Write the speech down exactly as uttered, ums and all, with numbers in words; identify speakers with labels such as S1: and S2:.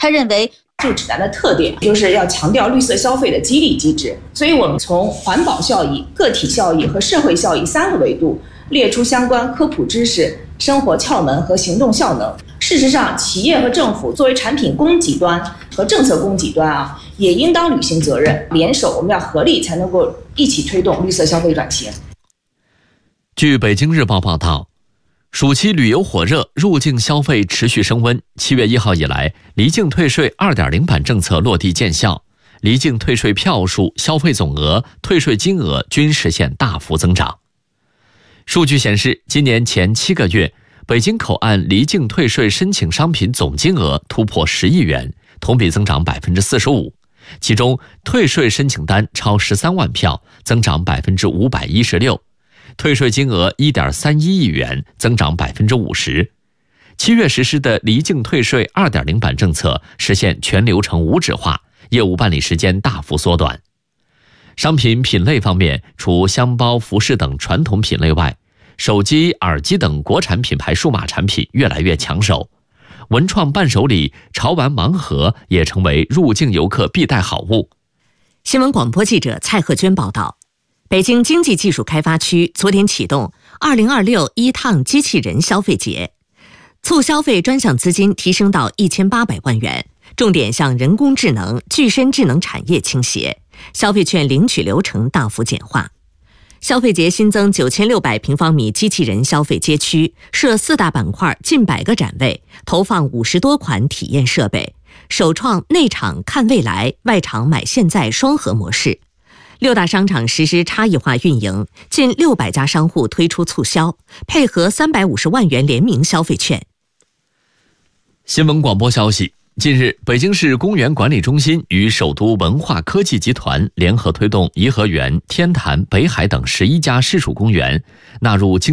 S1: 他认为
S2: 这个指南的特点就是要强调绿色消费的激励机制，所以我们从环保效益、个体效益和社会效益三个维度列出相关科普知识、生活窍门和行动效能。事实上，企业和政府作为产品供给端和政策供给端啊，也应当履行责任，联手我们要合力才能够一起推动绿色消费转型。
S3: 据北京日报报道，暑期旅游火热，入境消费持续升温。七月一号以来，离境退税 二点零 版政策落地见效，离境退税票数、消费总额、退税金额均实现大幅增长。数据显示，今年前七个月，北京口岸离境退税申请商品总金额突破十亿元，同比增长 百分之四十五， 其中退税申请单超十三万票，增长 百分之五百一十六， 退税金额 一点三一亿元，增长 百分之五十。 七月实施的离境退税 二点零 版政策实现全流程无纸化，业务办理时间大幅缩短。商品品类方面，除箱包、服饰等传统品类外，手机、耳机等国产品牌数码产品越来越抢手。文创伴手礼、潮玩盲盒也成为入境游客必带好物。
S4: 新闻广播记者蔡鹤娟报道，北京经济技术开发区昨天启动二零二六一趟机器人消费节，促消费专项资金提升到一千八百万元，重点向人工智能、具身智能产业倾斜，消费券领取流程大幅简化。消费节新增九千六百平方米机器人消费街区，设四大板块，近百个展位，投放五十多款体验设备，首创内场看未来、外场买现在双核模式。六大商场实施差异化运营，近六百家商户推出促销，配合三百五十万元联名消费券。
S3: 新闻广播消息，近日，北京市公园管理中心与首都文化科技集团联合推动颐和园、天坛、北海等十一家市属公园纳入经